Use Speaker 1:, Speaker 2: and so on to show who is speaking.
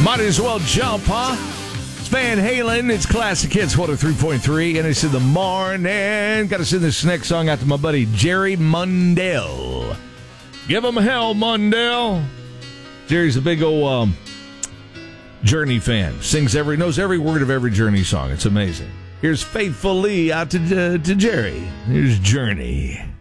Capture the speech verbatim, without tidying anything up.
Speaker 1: Might as well jump, huh? It's Van Halen. It's Classic Hits one oh three point three, and it's in the morning. Got to send this next song out to my buddy Jerry Mundell. Give him hell, Mundell. Jerry's a big old um, Journey fan. Sings every, knows every word of every Journey song. It's amazing. Here's Faithfully out to, uh, to Jerry. Here's Journey.